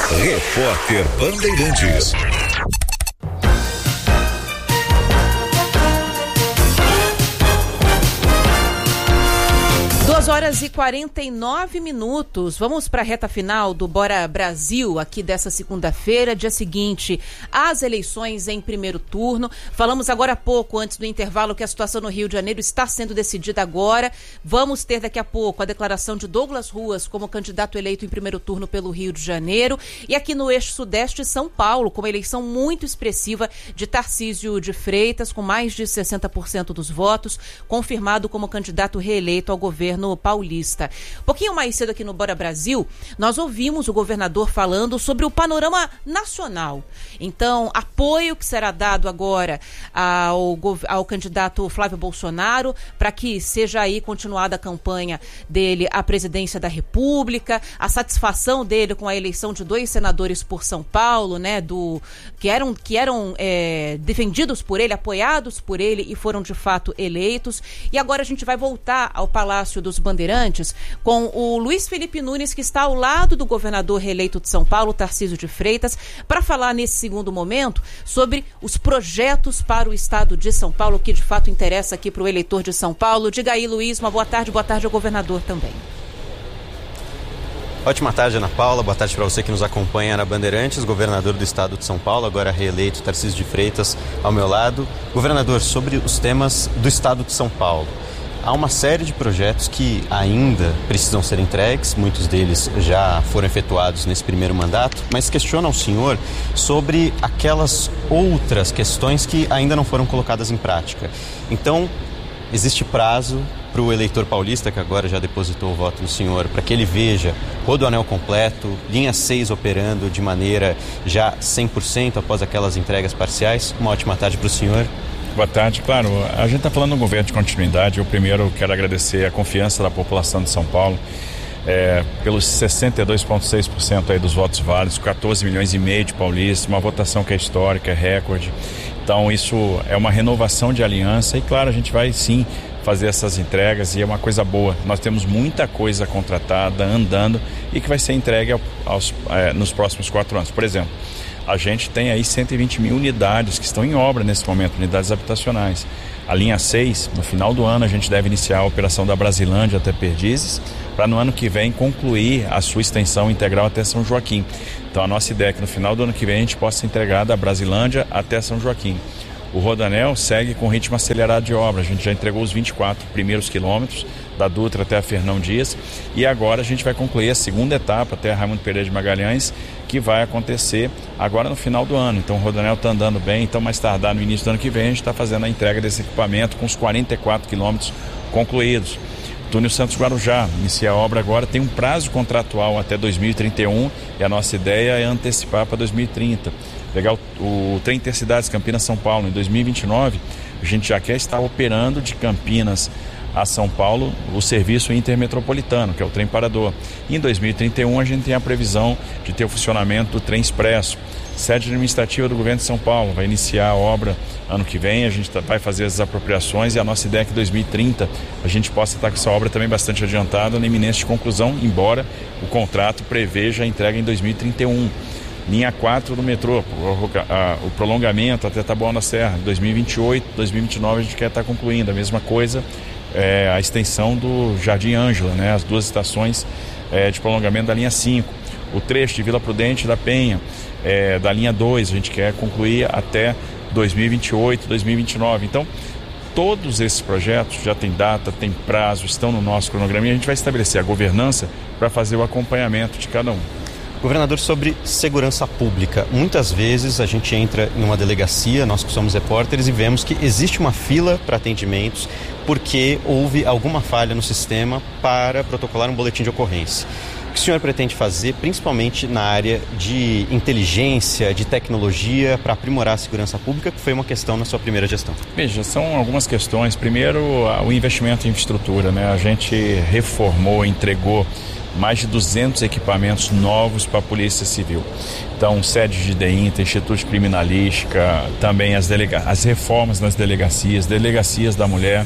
Repórter Bandeirantes. 2h49. Vamos para a reta final do Bora Brasil aqui dessa segunda-feira, dia seguinte às eleições em primeiro turno. Falamos agora há pouco, antes do intervalo, que a situação no Rio de Janeiro está sendo decidida agora. Vamos ter daqui a pouco a declaração de Douglas Ruas como candidato eleito em primeiro turno pelo Rio de Janeiro. E aqui no eixo sudeste, São Paulo, com uma eleição muito expressiva de Tarcísio de Freitas, com mais de 60% dos votos, confirmado como candidato reeleito ao governo paulista. Um pouquinho mais cedo aqui no Bora Brasil, nós ouvimos o governador falando sobre o panorama nacional. Então, apoio que será dado agora ao candidato Flávio Bolsonaro para que seja aí continuada a campanha dele à presidência da República, a satisfação dele com a eleição de 2 senadores por São Paulo, né, que eram defendidos por ele, apoiados por ele e foram de fato eleitos. E agora a gente vai voltar ao Palácio dos Bandeirantes com o Luiz Felipe Nunes, que está ao lado do governador reeleito de São Paulo, Tarcísio de Freitas, para falar nesse segundo momento sobre os projetos para o estado de São Paulo, que de fato interessa aqui para o eleitor de São Paulo. Diga aí, Luiz, uma boa tarde ao governador também. Ótima tarde, Ana Paula. Boa tarde para você que nos acompanha na Bandeirantes. Governador do estado de São Paulo, agora reeleito, Tarcísio de Freitas, ao meu lado. Governador, sobre os temas do estado de São Paulo. Há uma série de projetos que ainda precisam ser entregues, muitos deles já foram efetuados nesse primeiro mandato, mas questionam o senhor sobre aquelas outras questões que ainda não foram colocadas em prática. Então, existe prazo para o eleitor paulista, que agora já depositou o voto no senhor, para que ele veja Rodoanel completo, linha 6 operando de maneira já 100% após aquelas entregas parciais. Uma ótima tarde para o senhor. Boa tarde. Claro, a gente está falando de um governo de continuidade. Eu primeiro quero agradecer a confiança da população de São Paulo, pelos 62,6% aí dos votos válidos, 14 milhões e meio de paulistas, uma votação que é histórica, é recorde. Então isso é uma renovação de aliança e claro, a gente vai sim fazer essas entregas e é uma coisa boa. Nós temos muita coisa contratada, andando e que vai ser entregue nos próximos 4 anos. Por exemplo, a gente tem aí 120 mil unidades que estão em obra nesse momento, unidades habitacionais. A linha 6, no final do ano, a gente deve iniciar a operação da Brasilândia até Perdizes, para no ano que vem concluir a sua extensão integral até São Joaquim. Então a nossa ideia é que no final do ano que vem a gente possa entregar da Brasilândia até São Joaquim. O Rodoanel segue com ritmo acelerado de obra. A gente já entregou os 24 primeiros quilômetros da Dutra até a Fernão Dias e agora a gente vai concluir a segunda etapa até a Raimundo Pereira de Magalhães, que vai acontecer agora no final do ano. Então o Rodoanel está andando bem, então mais tardar no início do ano que vem a gente está fazendo a entrega desse equipamento com os 44 quilômetros concluídos. Túnel Santos Guarujá, inicia a obra agora, tem um prazo contratual até 2031 e a nossa ideia é antecipar para 2030. Pegar o trem Intercidades Campinas-São Paulo em 2029, a gente já quer estar operando de Campinas a São Paulo o serviço intermetropolitano, que é o trem parador. E em 2031 a gente tem a previsão de ter o funcionamento do trem expresso. Sede administrativa do governo de São Paulo vai iniciar a obra ano que vem, a gente vai fazer as apropriações e a nossa ideia é que em 2030 a gente possa estar com essa obra também bastante adiantada, na iminência de conclusão, embora o contrato preveja a entrega em 2031. Linha 4 do metrô, o prolongamento até Taboão da Serra, em 2028, 2029 a gente quer estar concluindo. A mesma coisa, a extensão do Jardim Ângela, né? As 2 estações de prolongamento da linha 5. O trecho de Vila Prudente da Penha, da linha 2, a gente quer concluir até 2028, 2029. Então, todos esses projetos já têm data, têm prazo, estão no nosso cronograma e a gente vai estabelecer a governança para fazer o acompanhamento de cada um. Governador, sobre segurança pública, muitas vezes a gente entra em uma delegacia, nós que somos repórteres, e vemos que existe uma fila para atendimentos porque houve alguma falha no sistema para protocolar um boletim de ocorrência. O que o senhor pretende fazer, principalmente na área de inteligência, de tecnologia, para aprimorar a segurança pública, que foi uma questão na sua primeira gestão? Veja, são algumas questões. Primeiro, o investimento em infraestrutura, né? A gente reformou, entregou mais de 200 equipamentos novos para a Polícia Civil. Então, sede de DEINTA, Instituto de Criminalística, também as reformas nas delegacias da mulher.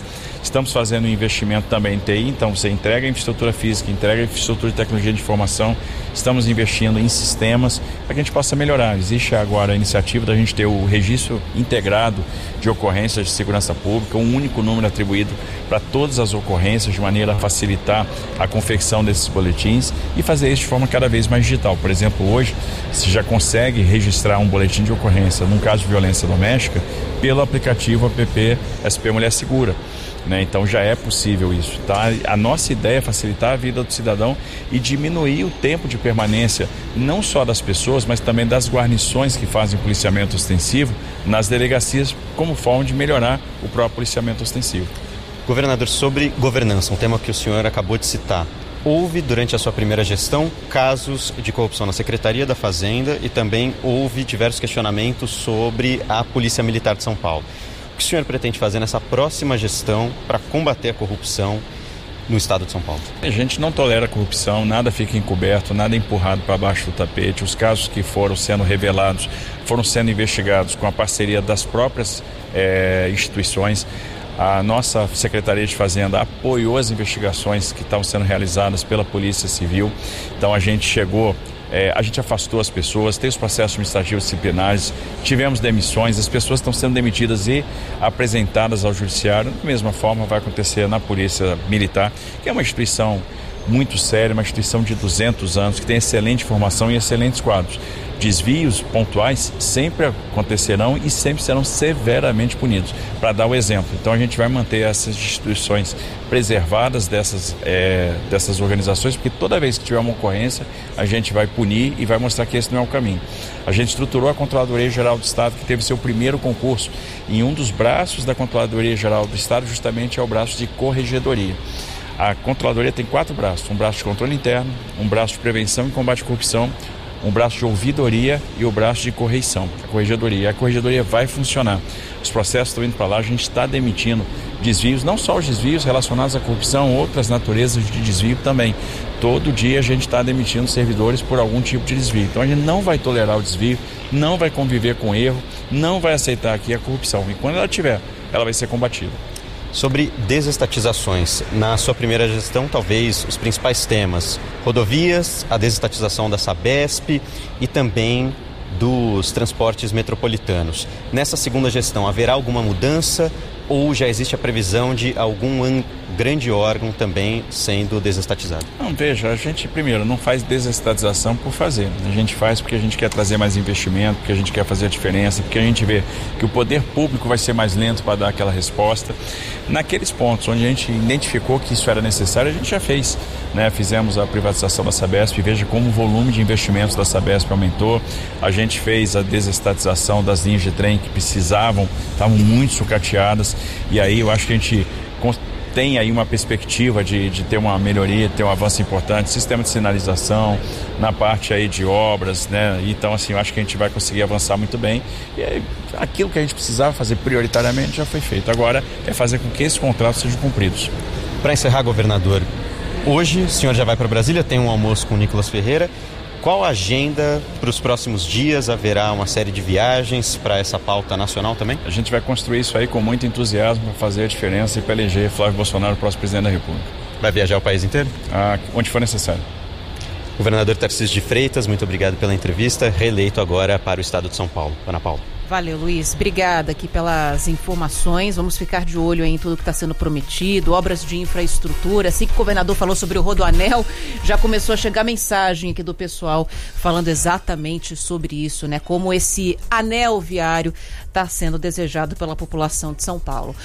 Estamos fazendo um investimento também em TI, então você entrega a infraestrutura física, entrega a infraestrutura de tecnologia de informação. Estamos investindo em sistemas para que a gente possa melhorar. Existe agora a iniciativa da gente ter o registro integrado de ocorrências de segurança pública, um único número atribuído para todas as ocorrências, de maneira a facilitar a confecção desses boletins e fazer isso de forma cada vez mais digital. Por exemplo, hoje você já consegue registrar um boletim de ocorrência num caso de violência doméstica pelo aplicativo app SP Mulher Segura. Então já é possível isso, tá? A nossa ideia é facilitar a vida do cidadão e diminuir o tempo de permanência não só das pessoas, mas também das guarnições que fazem policiamento ostensivo nas delegacias, como forma de melhorar o próprio policiamento ostensivo. Governador, sobre governança, um tema que o senhor acabou de citar. Houve, durante a sua primeira gestão, casos de corrupção na Secretaria da Fazenda e também houve diversos questionamentos sobre a Polícia Militar de São Paulo. O que o senhor pretende fazer nessa próxima gestão para combater a corrupção no estado de São Paulo? A gente não tolera a corrupção, nada fica encoberto, nada empurrado para baixo do tapete. Os casos que foram sendo revelados foram sendo investigados com a parceria das próprias instituições. A nossa Secretaria de Fazenda apoiou as investigações que estavam sendo realizadas pela Polícia Civil. Então a gente chegou... a gente afastou as pessoas, tem os processos administrativos disciplinares, tivemos demissões, as pessoas estão sendo demitidas e apresentadas ao judiciário. Da mesma forma vai acontecer na Polícia Militar, que é uma instituição muito séria, uma instituição de 200 anos, que tem excelente formação e excelentes quadros. Desvios pontuais sempre acontecerão e sempre serão severamente punidos, para dar o exemplo. Então a gente vai manter essas instituições preservadas dessas organizações, porque toda vez que tiver uma ocorrência, a gente vai punir e vai mostrar que esse não é o caminho. A gente estruturou a Controladoria Geral do Estado, que teve seu primeiro concurso, e um dos braços da Controladoria Geral do Estado justamente é o braço de corregedoria. A Controladoria tem 4 braços, um braço de controle interno, um braço de prevenção e combate à corrupção, um braço de ouvidoria e o braço de correição, a corregedoria. A corregedoria vai funcionar. Os processos estão indo para lá, a gente está demitindo desvios, não só os desvios relacionados à corrupção, outras naturezas de desvio também. Todo dia a gente está demitindo servidores por algum tipo de desvio. Então a gente não vai tolerar o desvio, não vai conviver com erro, não vai aceitar aqui a corrupção. E quando ela tiver, ela vai ser combatida. Sobre desestatizações, na sua primeira gestão, talvez os principais temas: rodovias, a desestatização da Sabesp e também dos transportes metropolitanos. Nessa segunda gestão, haverá alguma mudança ou já existe a previsão de algum grande órgão também sendo desestatizado? Não, veja, a gente primeiro não faz desestatização por fazer. A gente faz porque a gente quer trazer mais investimento, porque a gente quer fazer a diferença, porque a gente vê que o poder público vai ser mais lento para dar aquela resposta. Naqueles pontos onde a gente identificou que isso era necessário, a gente já fez, né? Fizemos a privatização da Sabesp, veja como o volume de investimentos da Sabesp aumentou. A gente fez a desestatização das linhas de trem que estavam muito sucateadas, e aí eu acho que a gente tem aí uma perspectiva de ter uma melhoria, ter um avanço importante, sistema de sinalização, na parte aí de obras, né? Então, assim, eu acho que a gente vai conseguir avançar muito bem. E aí, aquilo que a gente precisava fazer prioritariamente já foi feito. Agora é fazer com que esses contratos sejam cumpridos. Para encerrar, governador, hoje o senhor já vai para Brasília, tem um almoço com o Nicolas Ferreira. Qual a agenda para os próximos dias? Haverá uma série de viagens para essa pauta nacional também? A gente vai construir isso aí com muito entusiasmo para fazer a diferença e para eleger Flávio Bolsonaro, o próximo presidente da República. Vai viajar o país inteiro? Onde for necessário. Governador Tarcísio de Freitas, muito obrigado pela entrevista. Reeleito agora para o estado de São Paulo. Ana Paula. Valeu, Luiz. Obrigada aqui pelas informações. Vamos ficar de olho em tudo que está sendo prometido, obras de infraestrutura. Assim que o governador falou sobre o Rodoanel, já começou a chegar mensagem aqui do pessoal falando exatamente sobre isso, né? Como esse anel viário está sendo desejado pela população de São Paulo.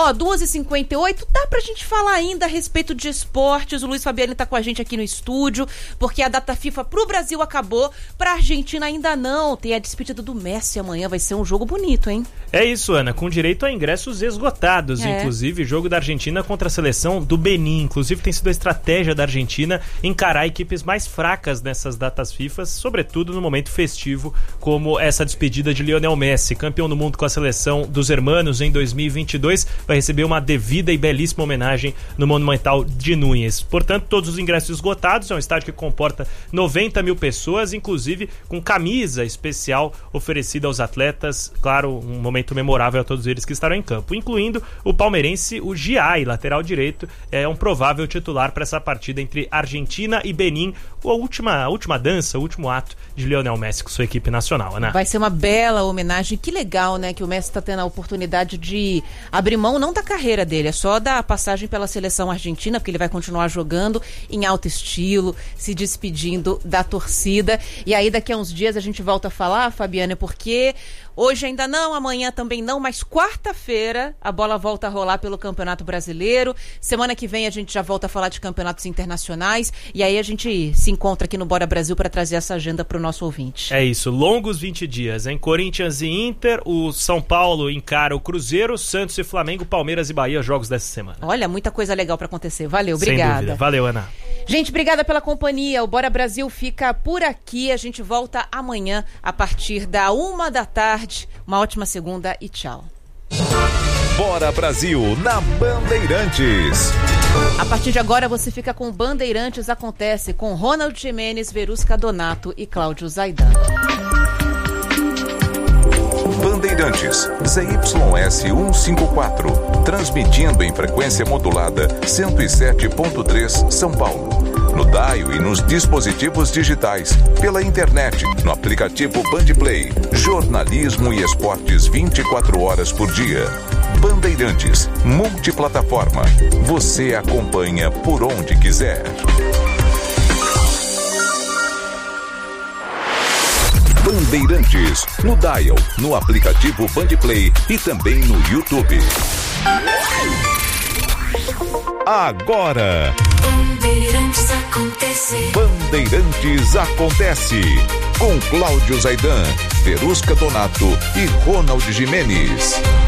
2h58, dá pra gente falar ainda a respeito de esportes. O Luiz Fabiani está com a gente aqui no estúdio, porque a data FIFA pro Brasil acabou, pra Argentina ainda não. Tem a despedida do Messi amanhã, vai ser um jogo bonito, hein? É isso, Ana, com direito a ingressos esgotados, inclusive jogo da Argentina contra a seleção do Benin. Inclusive tem sido a estratégia da Argentina encarar equipes mais fracas nessas datas FIFA, sobretudo no momento festivo, como essa despedida de Lionel Messi, campeão do mundo com a seleção dos hermanos em 2022, vai receber uma devida e belíssima homenagem no Monumental de Núñez. Portanto, todos os ingressos esgotados, é um estádio que comporta 90 mil pessoas, inclusive com camisa especial oferecida aos atletas atletas, claro, um momento memorável a todos eles que estarão em campo, incluindo o palmeirense, o Giai, lateral direito, é um provável titular para essa partida entre Argentina e Benin, a última dança, o último ato de Lionel Messi com sua equipe nacional, Ana. Vai ser uma bela homenagem, que legal, né, que o Messi está tendo a oportunidade de abrir mão não da carreira dele, é só da passagem pela seleção argentina, porque ele vai continuar jogando em alto estilo, se despedindo da torcida, e aí daqui a uns dias a gente volta a falar, Fabiana, porque hoje ainda não, amanhã também não, mas quarta-feira a bola volta a rolar pelo Campeonato Brasileiro. Semana que vem a gente já volta a falar de campeonatos internacionais e aí a gente se encontra aqui no Bora Brasil para trazer essa agenda para o nosso ouvinte. É isso, longos 20 dias, hein? Corinthians e Inter, o São Paulo encara o Cruzeiro, Santos e Flamengo, Palmeiras e Bahia, jogos dessa semana. Olha, muita coisa legal para acontecer. Valeu, obrigada. Sem dúvida. Valeu, Ana. Gente, obrigada pela companhia. O Bora Brasil fica por aqui. A gente volta amanhã a partir da 13h. Uma ótima segunda e tchau. Bora Brasil na Bandeirantes. A partir de agora você fica com Bandeirantes Acontece com Ronald Gimenez, Verusca Donato e Cláudio Zaidan. Bandeirantes, ZYS 154, transmitindo em frequência modulada 107.3 São Paulo. No dial e nos dispositivos digitais, pela internet, no aplicativo Bandplay, jornalismo e esportes 24 horas por dia. Bandeirantes, multiplataforma. Você acompanha por onde quiser. Bandeirantes, no dial, no aplicativo Bandplay e também no YouTube. Agora, Bandeirantes Acontece. Bandeirantes Acontece, com Cláudio Zaidan, Verusca Donato e Ronald Gimenez.